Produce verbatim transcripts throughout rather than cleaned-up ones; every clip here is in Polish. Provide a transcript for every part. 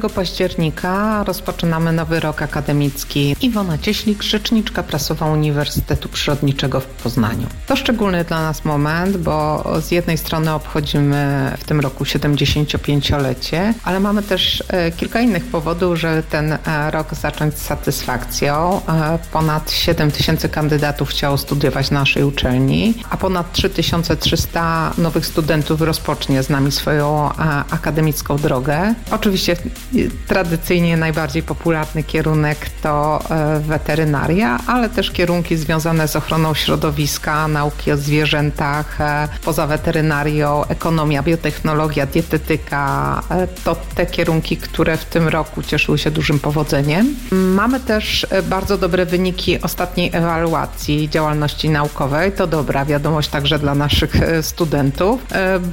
października rozpoczynamy nowy rok akademicki. Iwona Cieślik, rzeczniczka prasowa Uniwersytetu Przyrodniczego w Poznaniu. To szczególny dla nas moment, bo z jednej strony obchodzimy w tym roku siedemdziesięciopięciolecie, ale mamy też kilka innych powodów, żeby ten rok zacząć z satysfakcją. Ponad siedem tysięcy kandydatów chciało studiować na naszej uczelni, a ponad trzy tysiące trzysta nowych studentów rozpocznie z nami swoją akademicką drogę. Oczywiście tradycyjnie najbardziej popularny kierunek to weterynaria, ale też kierunki związane z ochroną środowiska, nauki o zwierzętach, poza weterynarią, ekonomia, biotechnologia, dietetyka. To te kierunki, które w tym roku cieszyły się dużym powodzeniem. Mamy też bardzo dobre wyniki ostatniej ewaluacji działalności naukowej. To dobra wiadomość także dla naszych studentów,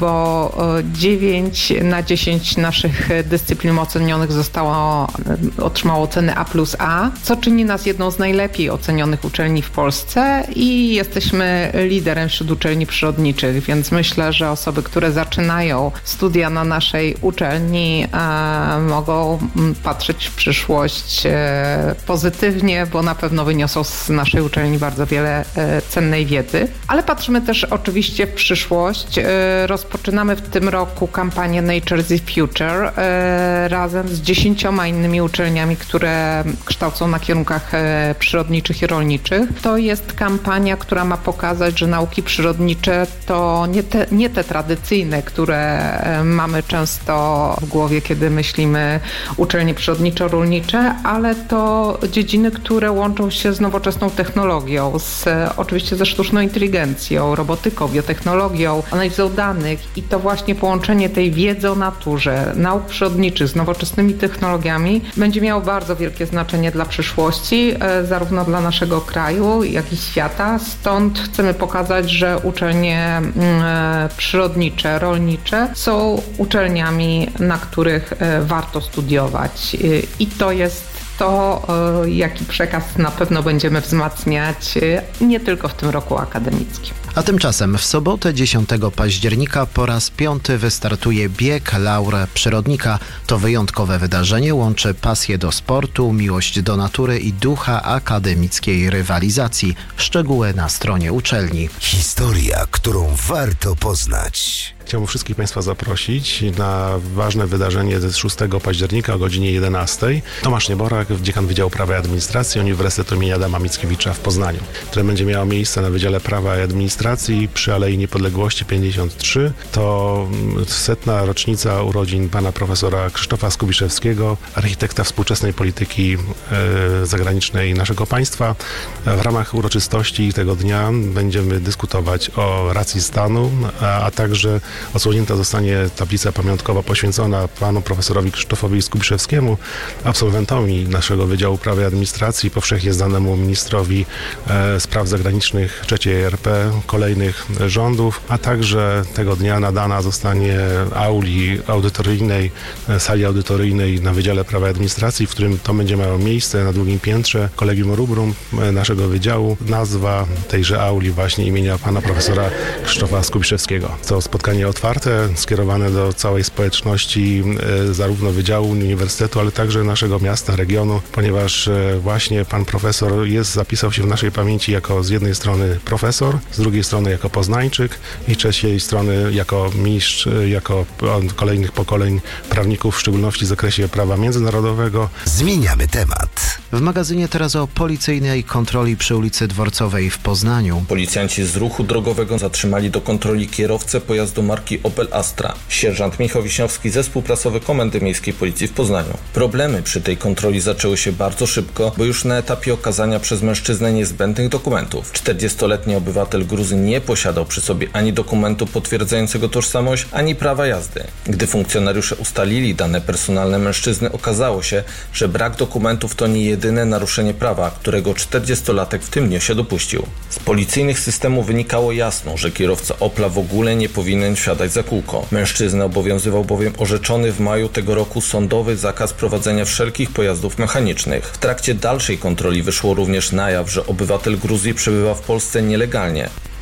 bo dziewięć na dziesięć naszych dyscyplin ocenionych zostało, otrzymało oceny A plus A, co czyni nas jedną z najlepiej ocenionych uczelni w Polsce i jesteśmy liderem wśród uczelni przyrodniczych, więc myślę, że osoby, które zaczynają studia na naszej uczelni e, mogą patrzeć w przyszłość e, pozytywnie, bo na pewno wyniosą z naszej uczelni bardzo wiele e, cennej wiedzy. Ale patrzymy też oczywiście w przyszłość. E, rozpoczynamy w tym roku kampanię Nature is the Future e, razem z dziesięcioma innymi uczelniami, które kształcą na kierunkach e, przyrodniczych i rolniczych. To jest kampania, która ma pokazać, że nauki przyrodnicze to nie te, nie te tradycyjne, które e, mamy często w głowie, kiedy myślimy uczelnie przyrodniczo-rolnicze, ale to dziedziny, które łączą się z nowoczesną technologią, z, oczywiście ze sztuczną inteligencją, robotyką, biotechnologią, analizą danych i to właśnie połączenie tej wiedzy o naturze, nauk przyrodniczych z nowoczesnymi technologiami będzie miało bardzo wielkie znaczenie dla przyszłości, zarówno dla naszego kraju, jak i świata. Stąd chcemy pokazać, że uczelnie przyrodnicze, rolnicze są uczelniami, na których warto studiować. I to jest to, jaki przekaz na pewno będziemy wzmacniać nie tylko w tym roku akademickim. A tymczasem w sobotę dziesiątego października po raz piąty wystartuje bieg Laur Przyrodnika. To wyjątkowe wydarzenie łączy pasję do sportu, miłość do natury i ducha akademickiej rywalizacji. Szczegóły na stronie uczelni. Historia, którą warto poznać. Chciałbym wszystkich Państwa zaprosić na ważne wydarzenie z szóstego października o godzinie jedenastej. Tomasz Nieborak, dziekan Wydziału Prawa i Administracji Uniwersytetu im. Adama Mickiewicza w Poznaniu, które będzie miało miejsce na Wydziale Prawa i Administracji przy Alei Niepodległości pięćdziesiąt trzy. To setna rocznica urodzin pana profesora Krzysztofa Skubiszewskiego, architekta współczesnej polityki e, zagranicznej naszego państwa. W ramach uroczystości tego dnia będziemy dyskutować o racji stanu, a, a także odsłonięta zostanie tablica pamiątkowa poświęcona panu profesorowi Krzysztofowi Skubiszewskiemu, absolwentowi naszego Wydziału Prawa i Administracji, powszechnie znanemu ministrowi e, spraw zagranicznych trzeciej R P, kolejnych rządów, a także tego dnia nadana zostanie auli audytoryjnej, e, sali audytoryjnej na Wydziale Prawa i Administracji, w którym to będzie miało miejsce na drugim piętrze Collegium Rubrum e, naszego wydziału. Nazwa tejże auli właśnie imienia pana profesora Krzysztofa Skubiszewskiego. To spotkanie otwarte, skierowane do całej społeczności e, zarówno Wydziału Uniwersytetu, ale także naszego miasta, regionu, ponieważ e, właśnie pan profesor jest, zapisał się w naszej pamięci jako z jednej strony profesor, z drugiej strony jako poznańczyk i z trzeciej strony jako mistrz, e, jako od kolejnych pokoleń prawników, w szczególności w zakresie prawa międzynarodowego. Zmieniamy temat. W magazynie teraz o policyjnej kontroli przy ulicy Dworcowej w Poznaniu. Policjanci z ruchu drogowego zatrzymali do kontroli kierowcę pojazdu marki Opel Astra. Sierżant Michał Wiśniowski, zespół prasowy Komendy Miejskiej Policji w Poznaniu. Problemy przy tej kontroli zaczęły się bardzo szybko, bo już na etapie okazania przez mężczyznę niezbędnych dokumentów. czterdziestoletni obywatel Gruzy nie posiadał przy sobie ani dokumentu potwierdzającego tożsamość, ani prawa jazdy. Gdy funkcjonariusze ustalili dane personalne mężczyzny, okazało się, że brak dokumentów to nie jedyne naruszenie prawa, którego czterdziestolatek w tym dniu się dopuścił. Z policyjnych systemów wynikało jasno, że kierowca Opla w ogóle nie powinien wsiadać za kółko. Mężczyznę obowiązywał bowiem orzeczony w maju tego roku sądowy zakaz prowadzenia wszelkich pojazdów mechanicznych. W trakcie dalszej kontroli wyszło również na jaw, że obywatel Gruzji przebywa w Polsce nielegalnie.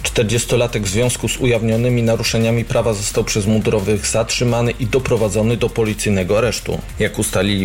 czterdziestolatek w związku z ujawnionymi naruszeniami prawa został przez mundurowych zatrzymany i doprowadzony do policyjnego aresztu. Jak ustalili